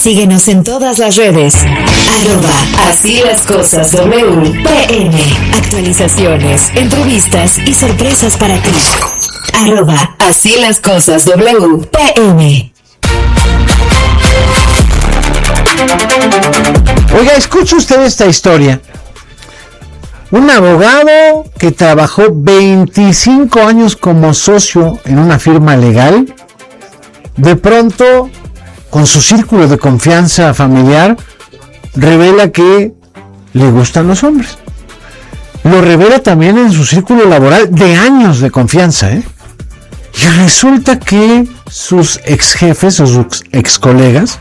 Síguenos en todas las redes. @Así las cosas WPM. Actualizaciones, entrevistas y sorpresas para ti. @Así las cosas WPM. Oiga, escuche usted esta historia. Un abogado que trabajó 25 años como socio en una firma legal, de pronto, con su círculo de confianza familiar, revela que le gustan los hombres. Lo revela también en su círculo laboral de años de confianza, Y resulta que sus ex jefes o sus ex colegas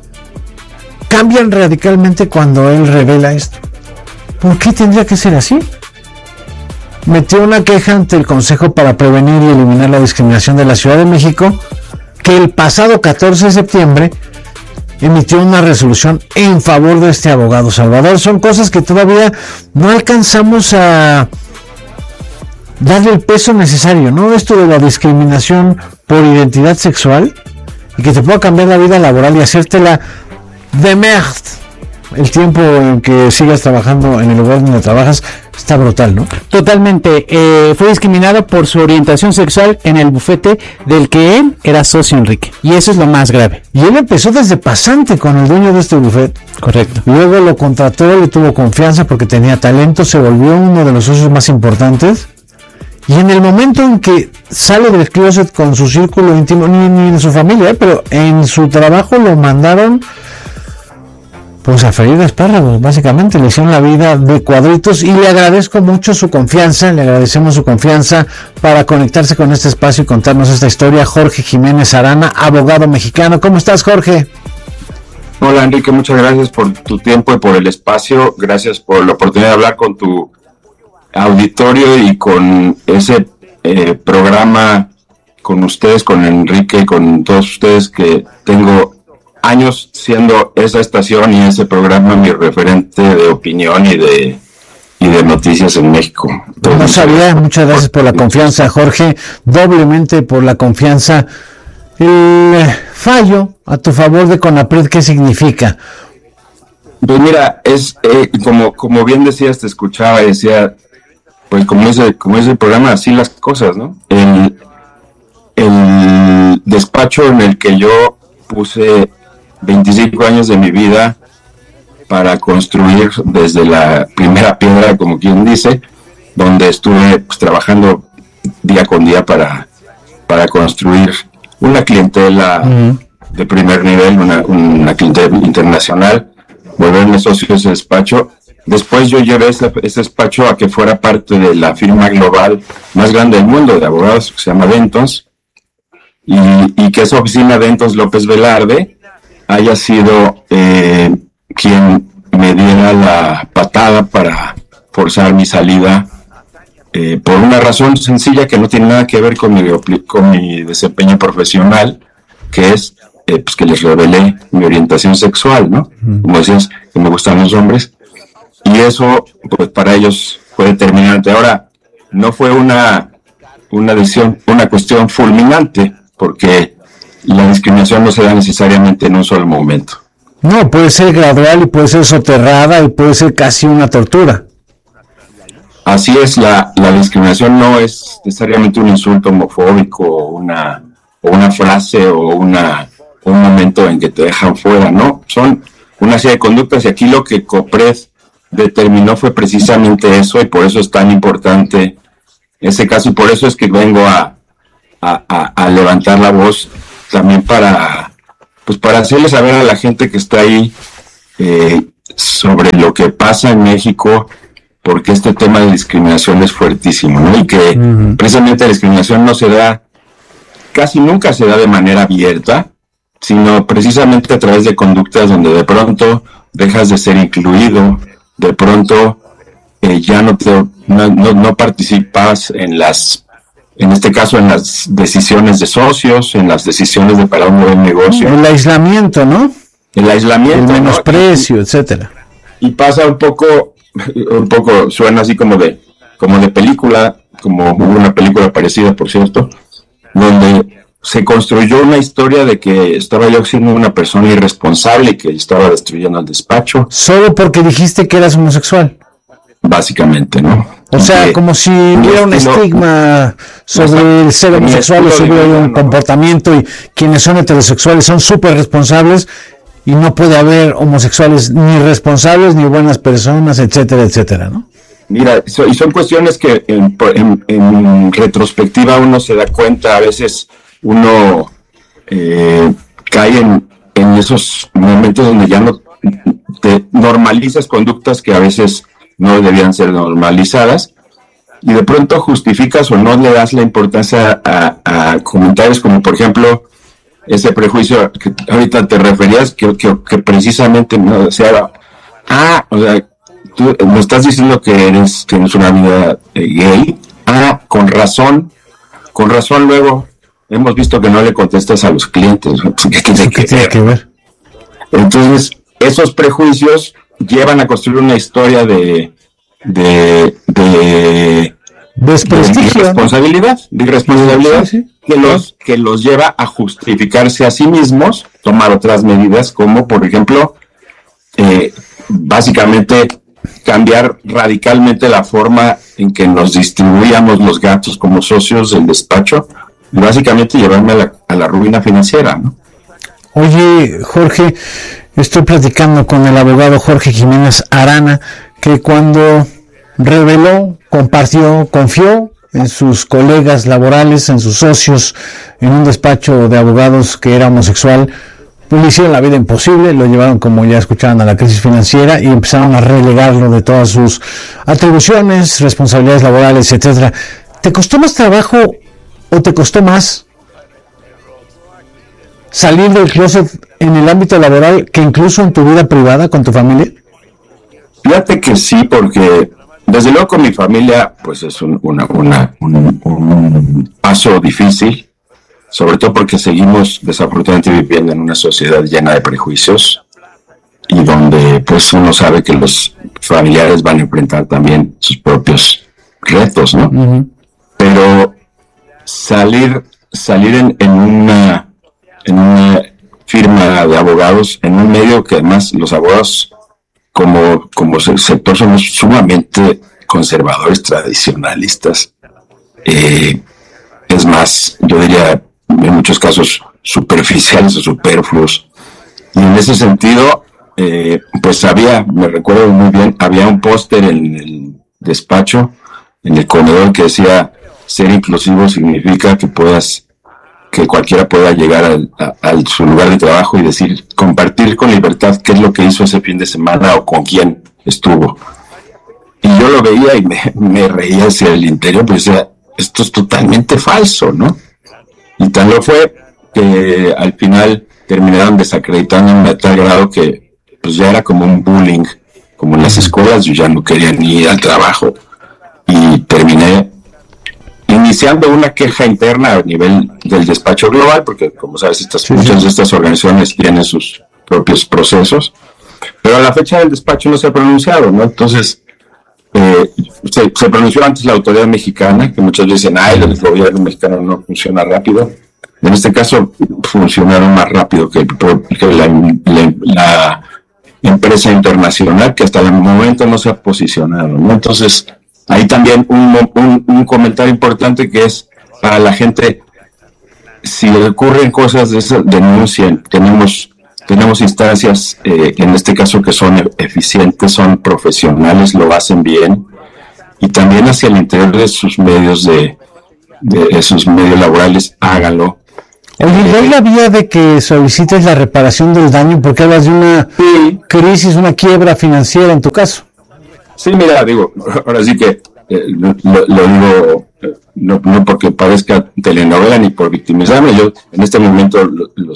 cambian radicalmente cuando él revela esto. ¿Por qué tendría que ser así? Metió una queja ante el Consejo para Prevenir y Eliminar la Discriminación de la Ciudad de México, que el pasado 14 de septiembre emitió una resolución en favor de este abogado Salvador. Son cosas que todavía no alcanzamos a darle el peso necesario, ¿no? Esto de la discriminación por identidad sexual y que te pueda cambiar la vida laboral y hacértela de merde el tiempo en que sigas trabajando en el lugar donde trabajas, está brutal, ¿no? Totalmente. Fue discriminado por su orientación sexual en el bufete del que él era socio, Enrique. Y eso es lo más grave. Y él empezó desde pasante con el dueño de este bufete. Correcto. Luego lo contrató, le tuvo confianza porque tenía talento, se volvió uno de los socios más importantes. Y en el momento en que sale del closet con su círculo íntimo, ni en su familia, pero en su trabajo lo mandaron pues a freír espárragos, básicamente. Le hicieron la vida de cuadritos y le agradezco mucho su confianza, le agradecemos su confianza para conectarse con este espacio y contarnos esta historia. Jorge Jiménez Arana, abogado mexicano. ¿Cómo estás, Jorge? Hola, Enrique, muchas gracias por tu tiempo y por el espacio. Gracias por la oportunidad de hablar con tu auditorio y con ese programa, con ustedes, con Enrique y con todos ustedes, que tengo años siendo esa estación y ese programa mi referente de opinión y de noticias en México. Entonces, no sabía, muchas gracias por la confianza, Jorge, doblemente por la confianza. El fallo a tu favor de CONAPRED, ¿qué significa? Pues mira, es como bien decías, te escuchaba y decía, pues como es el programa, así las cosas, ¿no? El despacho en el que yo puse 25 años de mi vida para construir desde la primera piedra, como quien dice, donde estuve pues trabajando día con día para construir una clientela de primer nivel, una clientela internacional, volverme socio de ese despacho. Después yo llevé ese despacho a que fuera parte de la firma global más grande del mundo de abogados, que se llama Dentons, y que esa oficina Dentons López Velarde haya sido quien me diera la patada para forzar mi salida, por una razón sencilla que no tiene nada que ver con mi desempeño profesional, que es pues que les revelé mi orientación sexual, ¿no? Como decías, que me gustan los hombres, y eso pues para ellos fue determinante. Ahora, no fue una decisión, una cuestión fulminante, porque la discriminación no se da necesariamente en un solo momento. No, puede ser gradual y puede ser soterrada y puede ser casi una tortura. Así es, la discriminación no es necesariamente un insulto homofóbico o una frase o un momento en que te dejan fuera, ¿no? Son una serie de conductas, y aquí lo que COPRED determinó fue precisamente eso, y por eso es tan importante ese caso, y por eso es que vengo a levantar la voz también para hacerle saber a la gente que está ahí sobre lo que pasa en México, porque este tema de discriminación es fuertísimo, ¿no? Y que precisamente la discriminación no se da, casi nunca se da de manera abierta, sino precisamente a través de conductas donde de pronto dejas de ser incluido, de pronto ya no participas en este caso en las decisiones de socios, en las decisiones de para dónde va el negocio. El aislamiento, ¿no? El aislamiento, el menosprecio, etcétera. Y pasa un poco, suena así como de película, como hubo una película parecida, por cierto, donde se construyó una historia de que estaba yo siendo una persona irresponsable y que estaba destruyendo el despacho. Solo porque dijiste que eras homosexual. Básicamente, ¿no? O sea, como si hubiera un estigma sobre el ser homosexual o si hubiera un comportamiento y quienes son heterosexuales son súper responsables y no puede haber homosexuales ni responsables ni buenas personas, etcétera, etcétera, ¿no? Mira, y son cuestiones que en retrospectiva uno se da cuenta, a veces uno cae en esos momentos donde ya no te normalizas conductas que a veces no debían ser normalizadas y de pronto justificas o no le das la importancia a comentarios como por ejemplo ese prejuicio que ahorita te referías que precisamente no sea o sea, tú me estás diciendo que tienes una vida gay, con razón luego hemos visto que no le contestas a los clientes. ¿Qué tiene que ver? Entonces, esos prejuicios llevan a construir una historia de desprestigio, de irresponsabilidad, sí. Que los lleva a justificarse a sí mismos, tomar otras medidas, como por ejemplo, básicamente cambiar radicalmente la forma en que nos distribuíamos los gastos como socios del despacho, y básicamente llevarme a la ruina financiera, ¿no? Oye, Jorge, estoy platicando con el abogado Jorge Jiménez Arana, que cuando reveló, compartió, confió en sus colegas laborales, en sus socios, en un despacho de abogados que era homosexual, pues le hicieron la vida imposible, lo llevaron, como ya escucharon, a la crisis financiera y empezaron a relegarlo de todas sus atribuciones, responsabilidades laborales, etcétera. ¿Te costó más trabajo o te costó más salir del closet en el ámbito laboral que incluso en tu vida privada con tu familia? Fíjate que sí, porque desde luego con mi familia pues es un paso difícil, sobre todo porque seguimos desafortunadamente viviendo en una sociedad llena de prejuicios y donde pues uno sabe que los familiares van a enfrentar también sus propios retos, ¿no? Uh-huh. Pero salir en una firma de abogados, en un medio que además los abogados como sector somos sumamente conservadores, tradicionalistas, es más, yo diría en muchos casos superficiales o superfluos, y en ese sentido pues me recuerdo muy bien, había un póster en el despacho, en el comedor, que decía: ser inclusivo significa que cualquiera pueda llegar a su lugar de trabajo y compartir con libertad qué es lo que hizo ese fin de semana o con quién estuvo. Y yo lo veía y me reía hacia el interior, pues decía, esto es totalmente falso, ¿no? Y tal lo fue que al final terminaron desacreditándome a tal grado que pues ya era como un bullying, como en las escuelas. Yo ya no quería ni ir al trabajo y terminé iniciando una queja interna a nivel del despacho global, porque como sabes, muchas de estas organizaciones tienen sus propios procesos, pero a la fecha del despacho no se ha pronunciado, ¿no? Entonces, se pronunció antes la autoridad mexicana, que muchas veces dicen, el gobierno mexicano no funciona rápido. En este caso, funcionaron más rápido que la empresa internacional, que hasta el momento no se ha posicionado, ¿no? Entonces, ahí también un comentario importante que es para la gente: si ocurren cosas de esas, denuncien. Tenemos instancias, en este caso, que son eficientes, son profesionales, lo hacen bien, y también hacia el interior de sus medios de sus medios laborales, háganlo. Oye, ¿hay la vía de que solicites la reparación del daño? Porque hablas de una crisis, una quiebra financiera en tu caso. Sí, mira, ahora sí que lo digo no porque parezca telenovela ni por victimizarme. Yo en este momento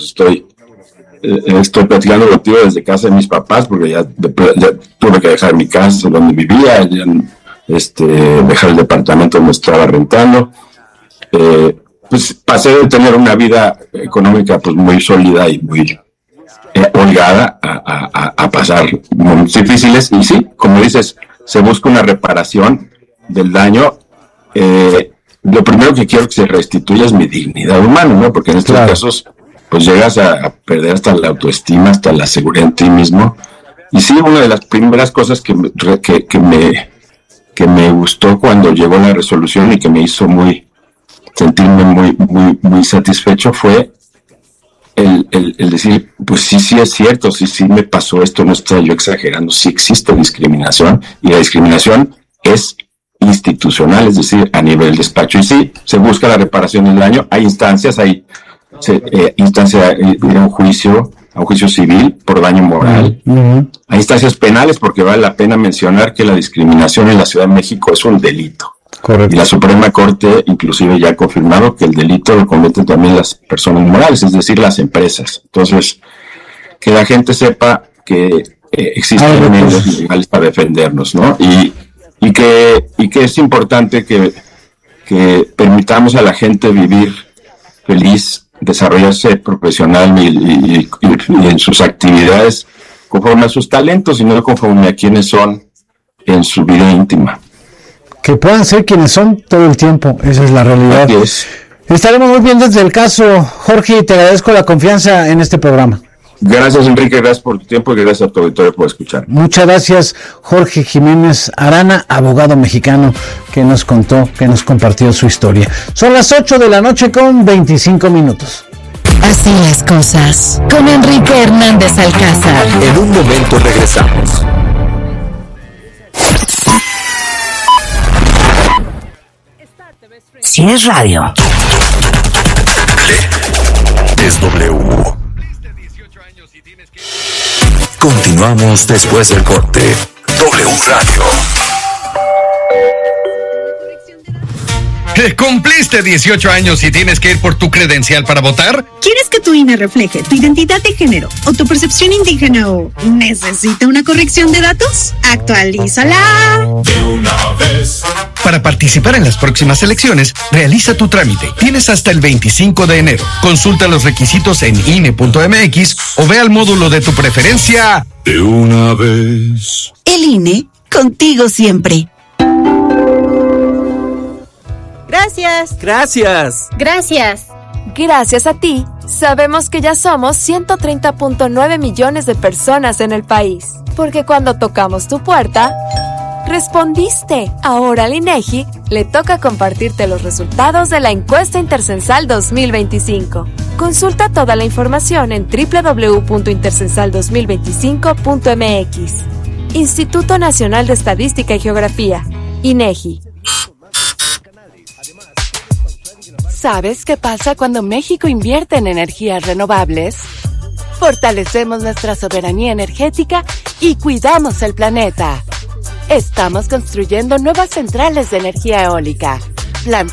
estoy platicando contigo desde casa de mis papás, porque ya tuve que dejar mi casa donde vivía, dejar el departamento donde estaba rentando. Pues pasé de tener una vida económica pues muy sólida y muy holgada a pasar momentos difíciles, y sí, como dices, se busca una reparación del daño. lo primero que quiero que se restituya es mi dignidad humana, ¿no? Porque en estos casos, pues llegas a perder hasta la autoestima, hasta la seguridad en ti mismo. Y sí, una de las primeras cosas que me gustó cuando llegó la resolución y que me hizo sentirme muy satisfecho fue el decir, pues sí es cierto, sí me pasó esto, no estoy yo exagerando, sí existe discriminación, y la discriminación es institucional, es decir, a nivel despacho, y sí, se busca la reparación del daño, hay instancias, instancia de un juicio, a un juicio civil por daño moral, hay instancias penales, porque vale la pena mencionar que la discriminación en la Ciudad de México es un delito. Correcto. Y la Suprema Corte inclusive ya ha confirmado que el delito lo cometen también las personas morales, es decir, las empresas. Entonces, que la gente sepa que existen medios legales para defendernos, ¿no? Y que es importante que permitamos a la gente vivir feliz, desarrollarse profesional y en sus actividades conforme a sus talentos y no conforme a quienes son en su vida íntima. Que puedan ser quienes son todo el tiempo, esa es la realidad. Estaremos muy bien desde el caso, Jorge, y te agradezco la confianza en este programa. Gracias, Enrique, gracias por tu tiempo y gracias a tu auditorio por escuchar. Muchas gracias, Jorge Jiménez Arana, abogado mexicano, que nos compartió su historia. Son las 8:25 p.m. Así las cosas, con Enrique Hernández Alcázar. En un momento regresamos. Si es radio. Es W. Continuamos después del corte. W Radio. ¿Cumpliste 18 años y tienes que ir por tu credencial para votar? ¿Quieres que tu INE refleje tu identidad de género o tu percepción indígena o necesita una corrección de datos? ¡Actualízala! De una vez. Para participar en las próximas elecciones, realiza tu trámite. Tienes hasta el 25 de enero. Consulta los requisitos en INE.mx o ve al módulo de tu preferencia. De una vez. El INE, contigo siempre. Gracias. Gracias. Gracias. Gracias a ti, sabemos que ya somos 130.9 millones de personas en el país. Porque cuando tocamos tu puerta, respondiste. Ahora al INEGI le toca compartirte los resultados de la encuesta intercensal 2025. Consulta toda la información en www.intercensal2025.mx. Instituto Nacional de Estadística y Geografía, INEGI. ¿Sabes qué pasa cuando México invierte en energías renovables? Fortalecemos nuestra soberanía energética y cuidamos el planeta. Estamos construyendo nuevas centrales de energía eólica,